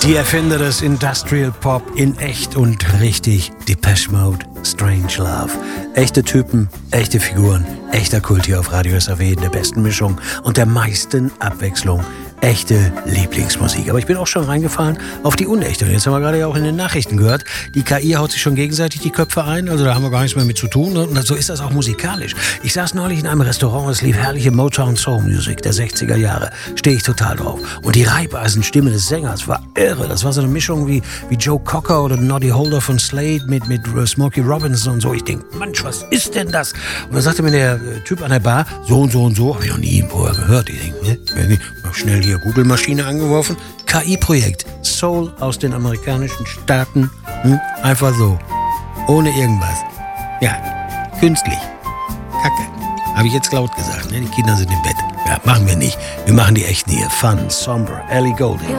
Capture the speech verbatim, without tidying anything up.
Die Erfinder des Industrial Pop in echt und richtig. Depeche Mode, Strange Love. Echte Typen, echte Figuren, echter Kult hier auf Radio S A W in der besten Mischung und der meisten Abwechslung. Echte Lieblingsmusik. Aber ich bin auch schon reingefallen auf die unechte. Und jetzt haben wir gerade ja auch in den Nachrichten gehört, die K I haut sich schon gegenseitig die Köpfe ein. Also da haben wir gar nichts mehr mit zu tun. Und so ist das auch musikalisch. Ich saß neulich in einem Restaurant, es lief herrliche Motown Soul Music der sechziger Jahre. Stehe ich total drauf. Und die Reibeisenstimme des Sängers war irre. Das war so eine Mischung wie, wie Joe Cocker oder Noddy Holder von Slade mit, mit Smokey Robinson und so. Ich denke, Mensch, was ist denn das? Und dann sagte mir der Typ an der Bar, so und so und so, habe ich noch nie vorher gehört. Ich denke, ne? Schnell hier Google-Maschine angeworfen. K I-Projekt. Soul aus den amerikanischen Staaten. Hm? Einfach so. Ohne irgendwas. Ja, künstlich. Kacke. Habe ich jetzt laut gesagt, ne? Die Kinder sind im Bett. Ja, machen wir nicht. Wir machen die echten hier. Fun, Somber, Ellie Goulding.